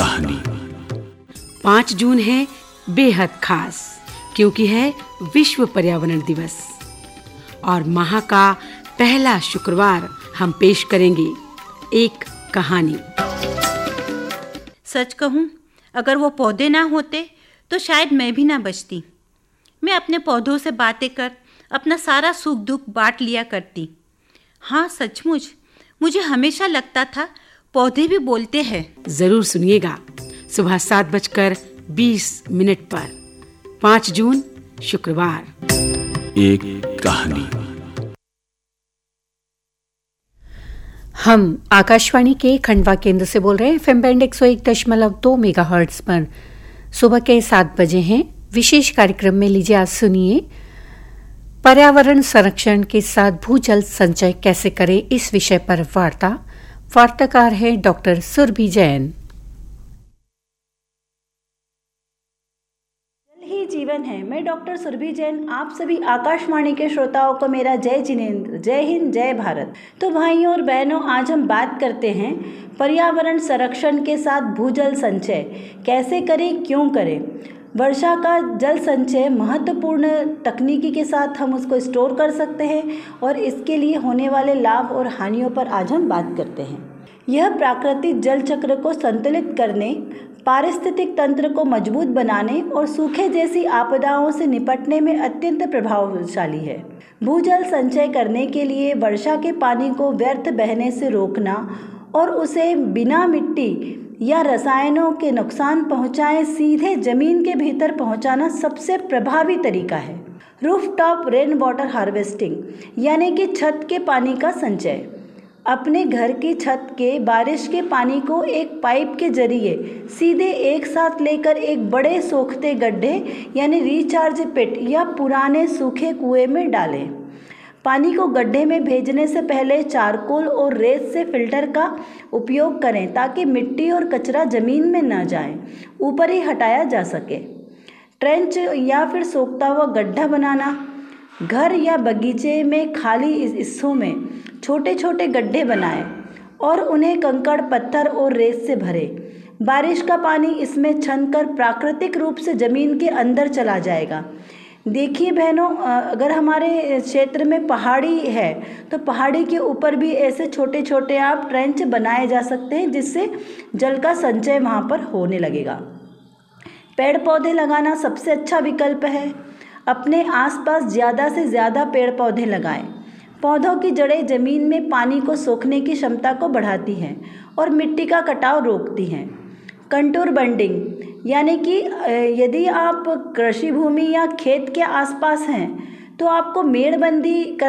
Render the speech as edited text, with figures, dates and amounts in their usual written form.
कहानी। 5 जून है बेहद खास, क्योंकि है विश्व पर्यावरण दिवस और माह का पहला शुक्रवार हम पेश करेंगे एक कहानी। सच कहूँ, अगर वो पौधे ना होते तो शायद मैं भी ना बचती। मैं अपने पौधों से बातें कर अपना सारा सुख दुख बांट लिया करती। हाँ, सचमुच मुझे हमेशा लगता था पौधे भी बोलते हैं। जरूर सुनिएगा सुबह 7:20 पर 5 जून शुक्रवार। एक कहानी। हम आकाशवाणी के खंडवा केंद्र से बोल रहे हैं। एफएम बैंड 101.2 मेगाहर्ट्ज पर सुबह के 7 बजे हैं। विशेष कार्यक्रम में लीजिए आज सुनिए पर्यावरण संरक्षण के साथ भूजल संचय कैसे करें, इस विषय पर वार्ताकार है डॉक्टर सुरभि जैन। जल ही जीवन है। मैं डॉक्टर सुरभि जैन आप सभी आकाशवाणी के श्रोताओं को मेरा जय जिनेंद्र, जय हिंद, जय भारत। तो भाइयों और बहनों, आज हम बात करते हैं पर्यावरण संरक्षण के साथ भूजल संचय कैसे करें, क्यों करें। वर्षा का जल संचय महत्वपूर्ण तकनीकी के साथ हम उसको स्टोर कर सकते हैं और इसके लिए होने वाले लाभ और हानियों पर आज हम बात करते हैं। यह प्राकृतिक जल चक्र को संतुलित करने, पारिस्थितिक तंत्र को मजबूत बनाने और सूखे जैसी आपदाओं से निपटने में अत्यंत प्रभावशाली है। भूजल संचय करने के लिए वर्षा के पानी को व्यर्थ बहने से रोकना और उसे बिना मिट्टी या रसायनों के नुकसान पहुंचाए सीधे जमीन के भीतर पहुंचाना सबसे प्रभावी तरीका है। रूफटॉप रेन वाटर हार्वेस्टिंग यानी कि छत के पानी का संचय। अपने घर की छत के बारिश के पानी को एक पाइप के जरिए सीधे एक साथ लेकर एक बड़े सोखते गड्ढे यानी रिचार्ज पिट या पुराने सूखे कुएं में डालें। पानी को गड्ढे में भेजने से पहले चारकोल और रेत से फिल्टर का उपयोग करें ताकि मिट्टी और कचरा जमीन में न जाए, ऊपर ही हटाया जा सके। ट्रेंच या फिर सोखता हुआ गड्ढा बनाना। घर या बगीचे में खाली हिस्सों में छोटे छोटे गड्ढे बनाएं और उन्हें कंकड़, पत्थर और रेत से भरें। बारिश का पानी इसमें छनकर प्राकृतिक रूप से ज़मीन के अंदर चला जाएगा। देखिए बहनों, अगर हमारे क्षेत्र में पहाड़ी है तो पहाड़ी के ऊपर भी ऐसे छोटे छोटे आप ट्रेंच बनाए जा सकते हैं, जिससे जल का संचय वहाँ पर होने लगेगा। पेड़ पौधे लगाना सबसे अच्छा विकल्प है। अपने आसपास ज़्यादा से ज़्यादा पेड़ पौधे लगाएं। पौधों की जड़ें ज़मीन में पानी को सोखने की क्षमता को बढ़ाती हैं और मिट्टी का कटाव रोकती हैं। कंटूर बंडिंग यानी कि यदि आप कृषि भूमि या खेत के आसपास हैं तो आपको मेड़बंदी कर